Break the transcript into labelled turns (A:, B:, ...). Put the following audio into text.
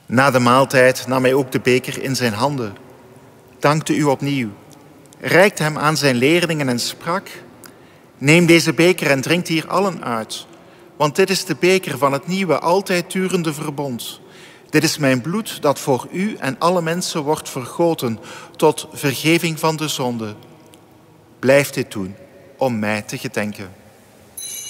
A: Na de maaltijd nam hij ook de beker in zijn handen, dankte u opnieuw, reikte hem aan zijn leerlingen en sprak: neem deze beker en drink hier allen uit, want dit is de beker van het nieuwe, altijd durende verbond. Dit is mijn bloed dat voor u en alle mensen wordt vergoten tot vergeving van de zonde. Blijf dit doen om mij te gedenken.